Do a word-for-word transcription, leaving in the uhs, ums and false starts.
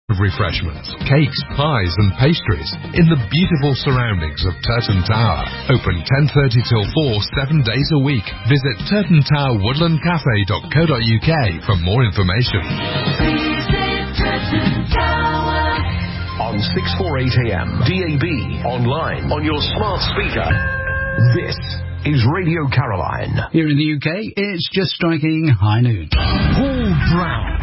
of refreshments, cakes, pies and pastries in the beautiful surroundings of Turton Tower. Open ten thirty till four, seven days a week. Visit turton tower woodland cafe dot co dot uk for more information. On six forty-eight A M, D A B, online, on your smart speaker. This is Radio Caroline. Here in the U K, it's just striking high noon. Paul Brown.